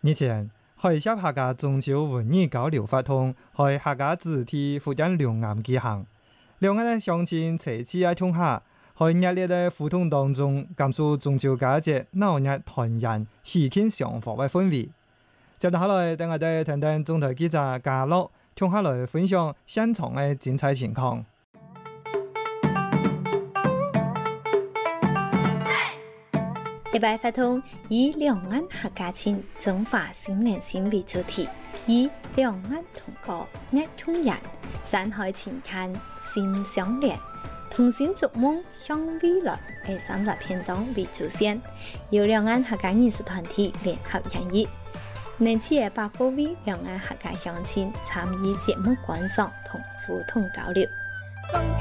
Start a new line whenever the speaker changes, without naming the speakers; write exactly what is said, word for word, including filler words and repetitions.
日前，海峡客家中秋文艺交流活动喺客家主題福建龍岩舉行，兩岸嘅鄉親齊齊喺通下，喺熱烈嘅互動當中，感受中秋佳節鬧熱團圓、喜慶祥和嘅氛圍。接下來，等我哋聽聽中台記者嘉樂通下來分享現場嘅精彩情況。
禮拜活動以兩岸客家情、中華心連心為主題，以兩岸同歌、熱團圓、山海情感、心相連、同心築夢向未來嘅三十篇章為主線，由兩岸客家藝術團體聯合演繹。年期嘅百個位兩岸客家鄉親參與節目觀賞同互動交流。